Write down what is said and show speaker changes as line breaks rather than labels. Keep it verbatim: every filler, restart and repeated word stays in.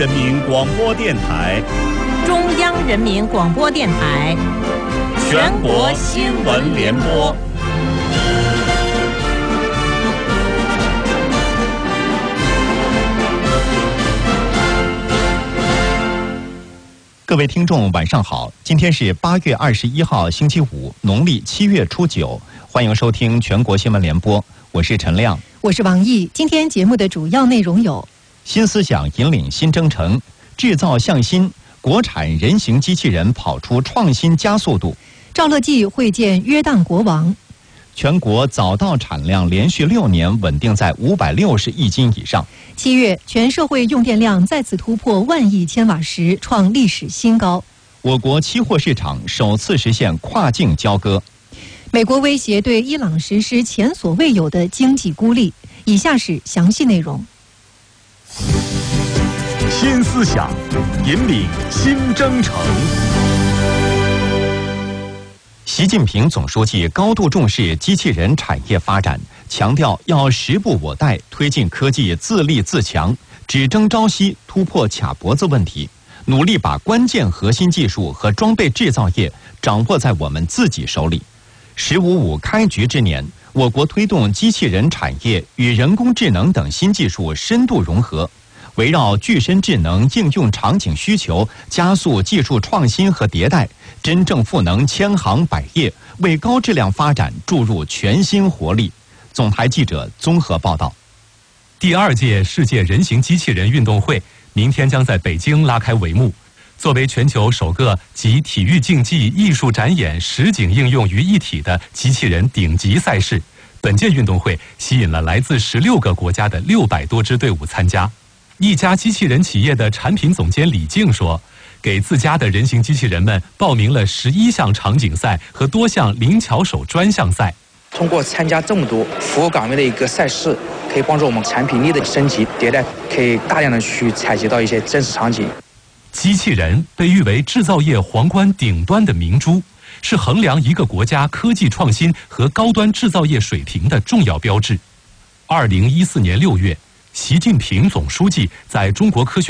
人民广播电台、
中央人民广播电台、
全国新闻联播。
各位听众，晚上好！今天是八月二十一号，星期五，农历七月初九。欢迎收听全国新闻联播，我是陈亮，
我是王毅。今天节目的主要内容有：
新思想引领新征程，制造向新，国产人形机器人跑出创新加速度；
赵乐际会见约旦国王；
全国早稻产量连续六年稳定在五百六十亿斤以上；
七月，全社会用电量再次突破万亿千瓦时，创历史新高；
我国期货市场首次实现跨境交割；
美国威胁对伊朗实施前所未有的经济孤立。以下是详细内容。
新思想引领新征程。
习近平总书记高度重视机器人产业发展，强调要时不我待，推进科技自立自强，只争朝夕，突破卡脖子问题，努力把关键核心技术和装备制造业掌握在我们自己手里。十五五开局之年，我国推动机器人产业与人工智能等新技术深度融合，围绕具身智能应用场景需求，加速技术创新和迭代，真正赋能千行百业，为高质量发展注入全新活力。总台记者综合报道。
第二届世界人形机器人运动会明天将在北京拉开帷幕。作为全球首个集体育竞技、艺术展演、实景应用于一体的机器人顶级赛事，本届运动会吸引了来自十六个国家的六百多支队伍参加。一家机器人企业的产品总监李静说，给自家的人形机器人们报名了十一项场景赛和多项灵巧手专项赛。
通过参加这么多服务岗位的一个赛事，可以帮助我们产品力的升级迭代，可以大量的去采集到一些真实场景。
机器人被誉为制造业皇冠顶端的明珠，是衡量一个国家科技创新和高端制造业水平的重要标志。二零一四年六月，习近平总书记在中国科学